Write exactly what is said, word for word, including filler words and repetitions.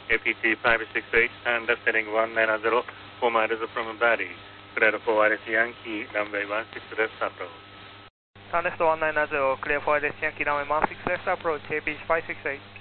A P T five six eight and descending one nine zero, four miles from Bari. Clear for wireless Yankee, runway one six left approach. Sun West one nine zero, clear for wireless Yankee, runway one six left approach, A P T five six eight.